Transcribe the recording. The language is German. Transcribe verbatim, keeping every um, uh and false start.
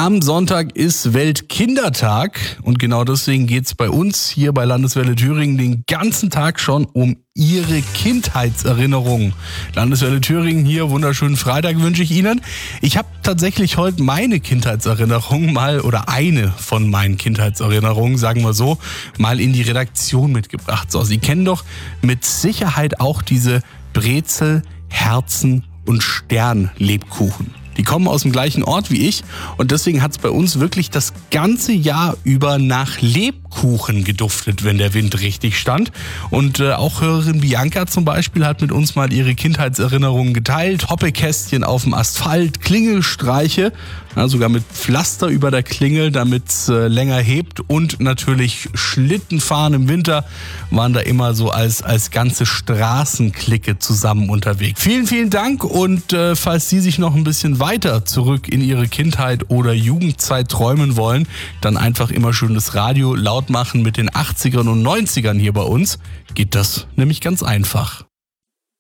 Am Sonntag ist Weltkindertag und genau deswegen geht's bei uns hier bei Landeswelle Thüringen den ganzen Tag schon um Ihre Kindheitserinnerungen. Landeswelle Thüringen hier, wunderschönen Freitag wünsche ich Ihnen. Ich habe tatsächlich heute meine Kindheitserinnerung mal, oder eine von meinen Kindheitserinnerungen, sagen wir so, mal in die Redaktion mitgebracht. So, Sie kennen doch mit Sicherheit auch diese Brezel, Herzen und Stern-Lebkuchen. Die kommen aus dem gleichen Ort wie ich und deswegen hat es bei uns wirklich das ganze Jahr über nach Lebkuchen geduftet, wenn der Wind richtig stand. Und äh, auch Hörerin Bianca zum Beispiel hat mit uns mal ihre Kindheitserinnerungen geteilt. Hoppekästchen auf dem Asphalt, Klingelstreiche, ja, sogar mit Pflaster über der Klingel, damit es äh, länger hebt. Und natürlich Schlittenfahren im Winter waren da immer so als, als ganze Straßenklicke zusammen unterwegs. Vielen, vielen Dank und äh, falls Sie sich noch ein bisschen weiter zurück in Ihre Kindheit oder Jugendzeit träumen wollen, dann einfach immer schön das Radio laut machen mit den achtzigern und neunzigern hier bei uns. Geht das nämlich ganz einfach.